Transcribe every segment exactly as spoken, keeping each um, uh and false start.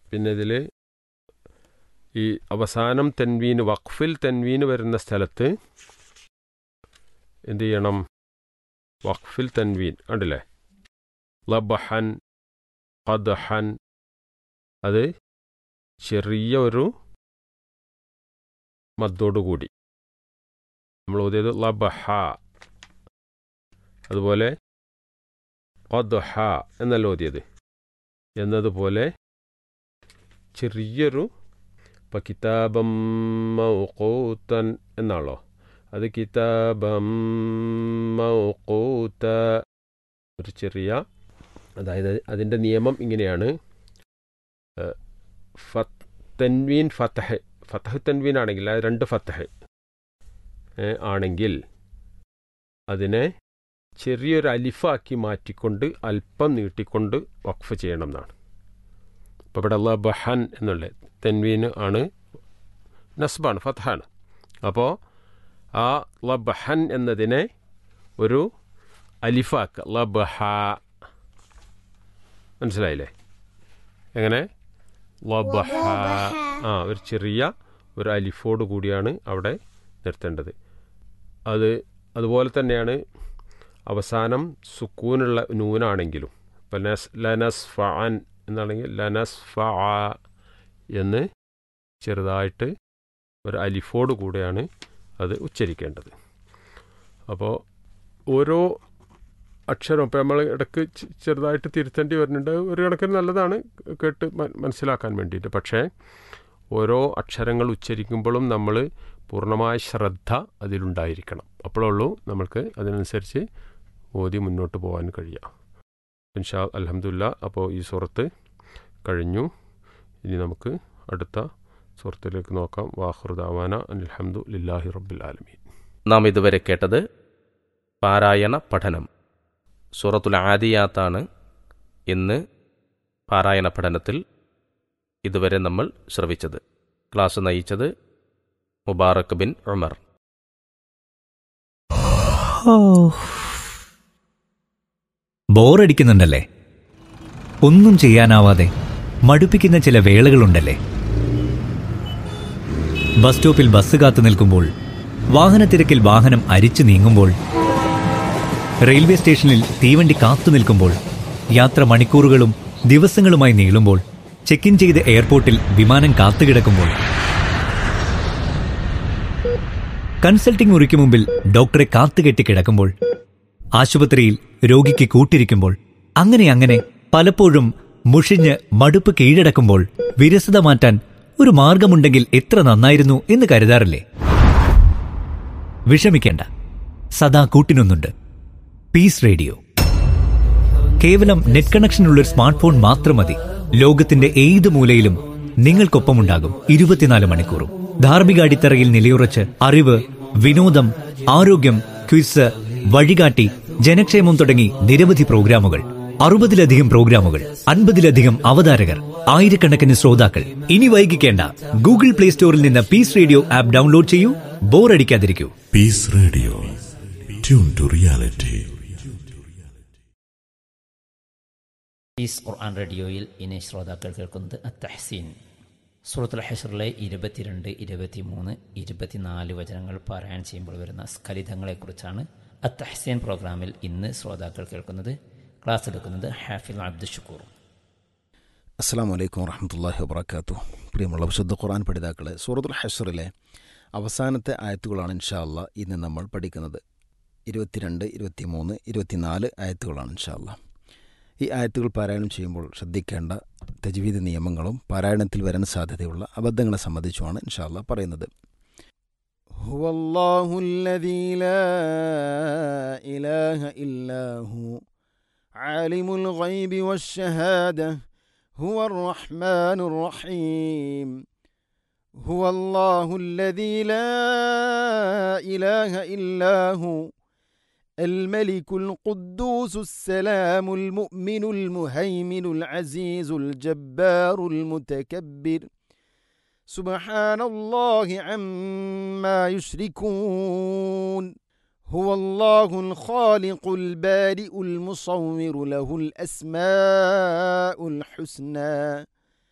പിന്നെ ഇതിൽ ഈ അവസാനം തൻവീന് വഖഫിൽ തൻവീന് വരുന്ന സ്ഥലത്ത് എന്ത് ചെയ്യണം? വഖഫിൽ തൻവീൻ കണ്ടില്ലേ? ലബഹൻ ഖദ്ഹൻ, അത് ചെറിയ ഒരു മദ്ദോടുകൂടി നമ്മൾ ഓതിയത് ലബഹ. അതുപോലെ ഖദ്ഹ എന്നല്ല ഓതിയത് എന്നതുപോലെ ചെറിയൊരു ഇപ്പം കിതാബം മൗഖൂതൻ എന്നാണല്ലോ, അത് കിതാബം മൗഖൂത, ഒരു ചെറിയ, അതായത് അതിൻ്റെ നിയമം ഇങ്ങനെയാണ്. തൻവീൻ ഫതഹ്, ഫതഹ് തൻവീൻ ആണെങ്കിൽ, അത് രണ്ട് ഫതഹ് ആണെങ്കിൽ അതിനെ ചെറിയൊരു അലിഫാക്കി മാറ്റിക്കൊണ്ട് അല്പം നീട്ടിക്കൊണ്ട് വഖഫ് ചെയ്യണം എന്നാണ്. ഇപ്പോൾ ഇവിടെ ലബഹൻ എന്നുള്ള തൻവീന് ആണ്, നസ്ബാണ്, ഫതഹാണ്. അപ്പോൾ ആ ലബഹൻ എന്നതിനെ ഒരു അലിഫാക്ക, ലബഹ. മനസ്സിലായില്ലേ? എങ്ങനെ? ലബഹ. ആ, ഒരു ചെറിയ ഒരു അലിഫോട് കൂടിയാണ് അവിടെ നിർത്തേണ്ടത്. അത് അതുപോലെ തന്നെയാണ് അവസാനം സുക്കൂനുള്ള നൂനാണെങ്കിലും. ഇപ്പം നസ് ലനസ് ഫഅൻ എന്നാണെങ്കിൽ ലനസ് ഫഅ എന്ന് ചെറുതായിട്ട് ഒരു അലിഫോട് കൂടെയാണ് അത് ഉച്ചരിക്കേണ്ടത്. അപ്പോൾ ഓരോ അക്ഷരം ഇപ്പം നമ്മൾ ഇടയ്ക്ക് ചെറുതായിട്ട് തിരുത്തേണ്ടി വരുന്നുണ്ട്. ഒരു കണക്കിന് നല്ലതാണ് കേട്ട് മനസ്സിലാക്കാൻ വേണ്ടിയിട്ട്. പക്ഷേ ഓരോ അക്ഷരങ്ങൾ ഉച്ചരിക്കുമ്പോഴും നമ്മൾ പൂർണ്ണമായ ശ്രദ്ധ അതിലുണ്ടായിരിക്കണം. അപ്പോഴുള്ളൂ നമ്മൾക്ക് അതിനനുസരിച്ച് ഓതി മുന്നോട്ട് പോകാൻ കഴിയുക. ഇൻഷാ അൽഹംദുലില്ലാ. അപ്പോൾ ഈ സൂറത്ത് കഴിഞ്ഞു. ഇനി നമുക്ക് അടുത്ത സൂറത്തിലേക്ക് നോക്കാം. വാഖിറു ദഅവാന അൽഹംദു ലില്ലാഹി റബ്ബിൽ ആലമീൻ. നാം ഇതുവരെ കേട്ടത് പാരായണ പഠനം. സൂറത്തുൽ ആദിയാത്താണ് ഇന്ന് പാരായണ പഠനത്തിൽ ഇതുവരെ നമ്മൾ ശ്രവിച്ചത്. ക്ലാസ് നയിച്ചത് മുബാറക് ബിൻ ഉമർ. ബോറടിക്കുന്നുണ്ടല്ലേ? ഒന്നും ചെയ്യാനാവാതെ മടുപ്പിക്കുന്ന ചില വേളകളുണ്ടല്ലേ? ബസ് സ്റ്റോപ്പിൽ ബസ് കാത്തു നിൽക്കുമ്പോൾ, വാഹനത്തിരക്കിൽ വാഹനം അരിച്ചു നീങ്ങുമ്പോൾ, റെയിൽവേ സ്റ്റേഷനിൽ തീവണ്ടി കാത്തു നിൽക്കുമ്പോൾ, യാത്ര മണിക്കൂറുകളും ദിവസങ്ങളുമായി നീളുമ്പോൾ, ചെക്ക് ഇൻ ചെയ്ത് എയർപോർട്ടിൽ വിമാനം കാത്തുകിടക്കുമ്പോൾ, കൺസൾട്ടിംഗ് മുറിക്ക് മുമ്പിൽ ഡോക്ടറെ കാത്തുകെട്ടി കിടക്കുമ്പോൾ, ആശുപത്രിയിൽ രോഗിക്ക് കൂട്ടിരിക്കുമ്പോൾ, അങ്ങനെ അങ്ങനെ പലപ്പോഴും മുഷിഞ്ഞ് മടുപ്പ് കീഴടക്കുമ്പോൾ വിരസത മാറ്റാൻ ഒരു മാർഗമുണ്ടെങ്കിൽ എത്ര നന്നായിരുന്നു എന്ന് കരുതാറില്ലേ? വിഷമിക്കേണ്ട, സദാ കൂട്ടിനൊന്നുണ്ട്. Piece radio. കേവലം നെറ്റ് കണക്ഷനുള്ളൊരു സ്മാർട്ട് ഫോൺ മാത്രം മതി. ലോകത്തിന്റെ ഏത് മൂലയിലും നിങ്ങൾക്കൊപ്പമുണ്ടാകും ഇരുപത്തിനാല് മണിക്കൂറും. ധാർമ്മിക അടിത്തറയിൽ നിലയുറച്ച് അറിവ്, വിനോദം, ആരോഗ്യം, ക്വിസ്, വഴികാട്ടി, ജനക്ഷേമം തുടങ്ങി നിരവധി പ്രോഗ്രാമുകൾ. അറുപതിലധികം പ്രോഗ്രാമുകൾ, അൻപതിലധികം അവതാരകർ, ആയിരക്കണക്കിന് ശ്രോതാക്കൾ. ഇനി വൈകിക്കേണ്ട, ഗൂഗിൾ പ്ലേ സ്റ്റോറിൽ നിന്ന് പീസ് റേഡിയോ ആപ്പ് ഡൗൺലോഡ് ചെയ്യൂ. ബോറടിക്കാതിരിക്കൂ. Piece radio, tune to reality. Piece ഖുർആൻ റേഡിയോയിൽ ഇനി ശ്രോതാക്കൾ കേൾക്കുന്നത് അത്തഹ്സീൻ. സൂറത്തുൽ ഹശ്റിലെ ഇരുപത്തിരണ്ട്, ഇരുപത്തിമൂന്ന്, ഇരുപത്തിനാല് വചനങ്ങൾ പാരായണം ചെയ്യുമ്പോൾ വരുന്ന സ്ഖലിതങ്ങളെക്കുറിച്ചാണ് അത്തഹ്സീൻ പ്രോഗ്രാമിൽ ഇന്ന് ശ്രോതാക്കൾ കേൾക്കുന്നത്. ക്ലാസ് എടുക്കുന്നത് ഹാഫിൽ അബ്ദുൽ ഷുക്കൂർ. അസ്സലാമു അലൈക്കും വറഹ്മത്തുള്ളാഹി വബറകാതുഹു. പ്രിയമുള്ള വിശുദ്ധ ഖുർആൻ പഠിതാക്കളെ, സൂറത്തുൽ ഹശ്റിലെ അവസാനത്തെ ആയത്തുകളാണ് ഇൻഷാ അല്ലാഹ് ഇന്ന് നമ്മൾ പഠിക്കുന്നത്. ഇരുപത്തിരണ്ട്, ഇരുപത്തിമൂന്ന്, ഇരുപത്തിനാല് ആയത്തുകളാണ് ഇൻഷാ അല്ലാഹ്. ഈ ആയത്തുകൾ പാരായണം ചെയ്യുമ്പോൾ ശ്രദ്ധിക്കേണ്ട തജ്വീദ് നിയമങ്ങളും പാരായണത്തിൽ വരാൻ സാധ്യതയുള്ള അബദ്ധങ്ങളെ സംബന്ധിച്ചുമാണ് ഇൻഷാ അല്ലാഹ് പറയുന്നത്. ഹുവല്ലാഹുല്ലദീ ലാ ഇലാഹ ഇല്ലാഹു ആലിമുൽ ഗൈബി വശ്ശഹാദ ഹുവർ റഹ്മാനുർ റഹീം. ഹുവല്ലാഹുല്ലദീ ലാ ഇലാഹ ഇല്ലാഹു الملك القدوس السلام المؤمن المهيمن العزيز الجبار المتكبر سبحان الله عما يشركون. هو الله الخالق البارئ المصور له الأسماء الحسنى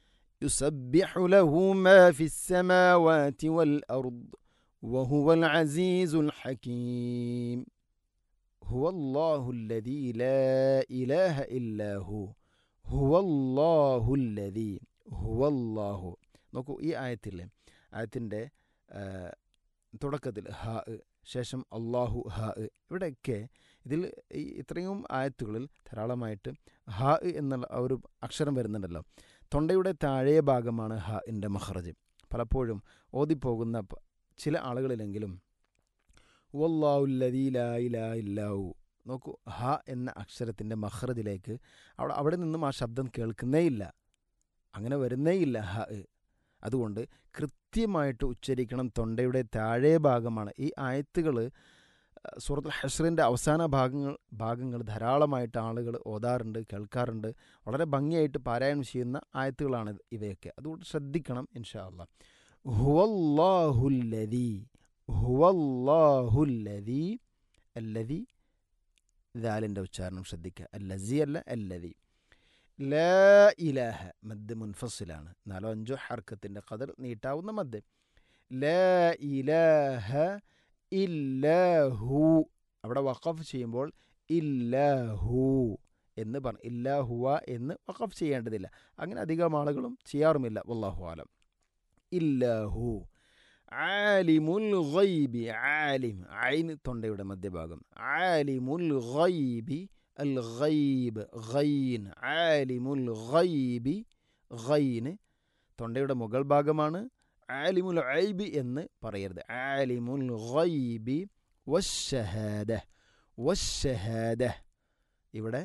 يسبح له ما في السماوات والأرض وهو العزيز الحكيم هو الله الذي لا إله إلا هو هو الله الذي هو الله. നോക്കൂ, ഈ ആയത്തിലെ ആയത്തിൻ്റെ തുടക്കത്തിൽ ഹ ശേഷം അള്ളാഹു ഹ, ഇവിടെയൊക്കെ ഇതിൽ ഈ ഇത്രയും ആയത്തുകളിൽ ധാരാളമായിട്ട് ഹ എന്നുള്ള ഒരു അക്ഷരം വരുന്നുണ്ടല്ലോ. തൊണ്ടയുടെ താഴെ ഭാഗമാണ് ഹ ഇൻ്റെ മഖ്റജ്. പലപ്പോഴും ഓതിപ്പോകുന്ന ചില ആളുകളിലെങ്കിലും വല്ലാഹുല്ലദീ ലാ ഇലാഹ ഇല്ലാഹു, നോക്കൂ, ഹ എന്ന അക്ഷരത്തിൻ്റെ മഖ്റജിലേക്ക് അവിടെ അവിടെ നിന്നും ആ ശബ്ദം കേൾക്കുന്നേയില്ല, അങ്ങനെ വരുന്നേയില്ല ഹ. അതുകൊണ്ട് കൃത്യമായിട്ട് ഉച്ചരിക്കണം. തൊണ്ടയുടെ താഴെ ഭാഗമാണ്. ഈ ആയത്തുകൾ സൂറത്തുൽ ഹശ്റിൻ്റെ അവസാന ഭാഗങ്ങൾ ഭാഗങ്ങൾ ധാരാളമായിട്ട് ആളുകൾ ഓതാറുണ്ട്, കേൾക്കാറുണ്ട്. വളരെ ഭംഗിയായിട്ട് പാരായണം ചെയ്യുന്ന ആയത്തുകളാണ് ഇവയൊക്കെ. അതുകൊണ്ട് ശ്രദ്ധിക്കണം ഇൻഷാ അല്ലാഹ്. ഹുവല്ലാഹുല്ലദീ, ഹുവല്ലാഹുല്ലദീ, അല്ലദീ, ദാലിൻ്റെ ഉച്ചാരണം ശ്രദ്ധിക്കുക. അല്ലസി അല്ല, അല്ലദീ. ലാ ഇലാഹ മദ് മുൻഫസിലാണ്, നാലോ അഞ്ചോ ഹർക്കത്തിൻ്റെ ഖദർ നീട്ടാവുന്ന മദ്. ലാ ഇലാഹ ഇല്ലാഹു, അവിടെ വഖഫ് ചെയ്യുമ്പോൾ ഇല്ലാഹു എന്ന് പറഞ്ഞു, ഇല്ലാഹുവ എന്ന് വഖഫ് ചെയ്യേണ്ടതില്ല. അങ്ങനെ അധികം ആളുകളും ചെയ്യാറുമില്ല. വല്ലാഹു ആലം. ഇല്ലാഹു. ആലിമുൽ ഗൈബി, ആലിം, ഐൻ തൊണ്ടയുടെ മധ്യഭാഗം. ആലിമുൽ ഗൈബി, അൽ ഗൈബ്, ഗൈൻ, ആലിമുൽ ഗൈബി, ഗൈന് തൊണ്ടയുടെ മുകൾ ഭാഗമാണ്. ആലിമുൽ ഐബി എന്ന് പറയരുത്. ആലിമുൽ ഗൈബി വശ്ശഹാദ, വശ്ശഹാദ, ഇവിടെ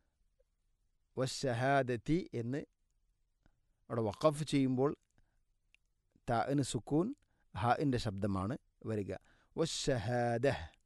വശ്ശഹാദതി എന്ന് അവിടെ വഖഫ് ചെയ്യുമ്പോൾ താഇന് സുക്കൂൻ, ഹാഇൻ്റെ ശബ്ദമാണ് വരിക. വശ്ശഹാദ.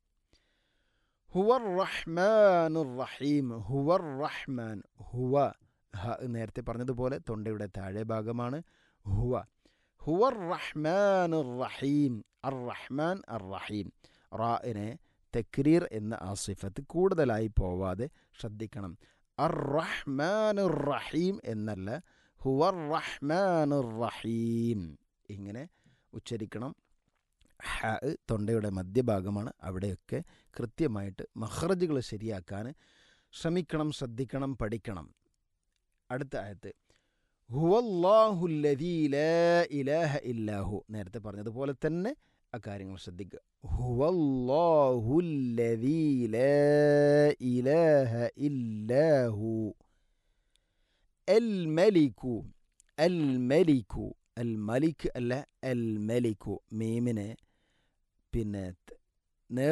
ഹുവർ റഹ്മാനുർ റഹീം, ഹുവർ റഹ്മാൻ, ഹുവ, ഹ നേരത്തെ പറഞ്ഞതുപോലെ തൊണ്ടയുടെ താഴെ ഭാഗമാണ് ഹുവ. ഹുവർ റഹ്മാനുർ റഹീം, അർ റഹ്മാൻ അർ റഹീം. റാഇനെ തക്രീർ എന്ന ആ സിഫത്ത് കൂടുതലായി പോവാതെ ശ്രദ്ധിക്കണം. അർ റഹ്മാനുർ റഹീം എന്നല്ല, ഹുവർ റഹ്മാനുർ റഹീം ഇങ്ങനെ ഉച്ചരിക്കണം. ഹ തൊണ്ടയുടെ മധ്യഭാഗമാണ്. അവിടെയൊക്കെ കൃത്യമായിട്ട് മഖ്റജുകൾ ശരിയാക്കാൻ ശ്രമിക്കണം, ശ്രദ്ധിക്കണം, പഠിക്കണം. അടുത്ത ആയത്ത് ഹുവല്ലാഹുല്ലദീ ലാ ഇലാഹ ഇല്ലാഹു, നേരത്തെ പറഞ്ഞതുപോലെ തന്നെ അക്കാര്യങ്ങൾ ശ്രദ്ധിക്കുക. ഹുവല്ലാഹുല്ലദീ ലാ ഇലാഹ ഇല്ലാഹു അൽ മലികു, അൽ മലികു, അൽ മലിക് അല്ല, അൽ മലികു. മീമിനെ പിന്നെ